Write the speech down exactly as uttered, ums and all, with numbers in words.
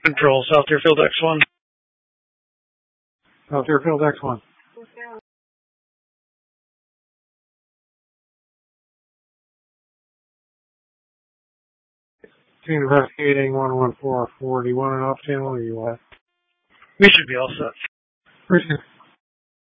Control, South Deerfield X one. South Deerfield X one. Team investigating one one four four. Do you want an off channel or you what? We should be all set. Appreciate it.